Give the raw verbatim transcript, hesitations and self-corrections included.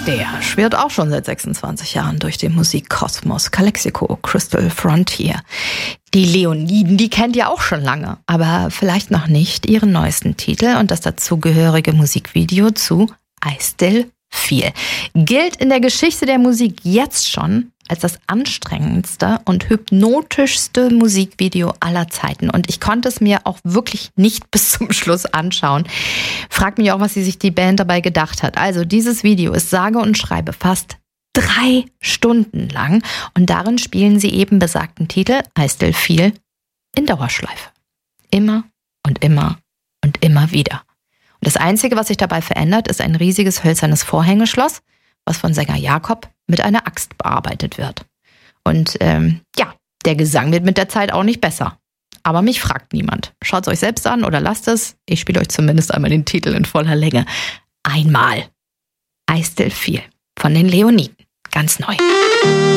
Der schwirrt auch schon seit sechsundzwanzig Jahren durch den Musikkosmos. Calexico, Crystal Frontier. Die Leoniden, die kennt ihr auch schon lange, aber vielleicht noch nicht ihren neuesten Titel und das dazugehörige Musikvideo zu I Still Feel. Gilt in der Geschichte der Musik jetzt schon als das anstrengendste und hypnotischste Musikvideo aller Zeiten. Und ich konnte es mir auch wirklich nicht bis zum Schluss anschauen. Frag mich auch, was sie sich die Band dabei gedacht hat. Also dieses Video ist sage und schreibe fast drei Stunden lang und darin spielen sie eben besagten Titel I Still Feel in Dauerschleife. Immer und immer und immer wieder. Und das Einzige, was sich dabei verändert, ist ein riesiges hölzernes Vorhängeschloss, was von Sänger Jakob mit einer Axt bearbeitet wird. Und ähm, ja, der Gesang wird mit der Zeit auch nicht besser. Aber mich fragt niemand. Schaut es euch selbst an oder lasst es. Ich spiele euch zumindest einmal den Titel in voller Länge. Einmal. I Still Feel von den Leoniden. Ganz neu.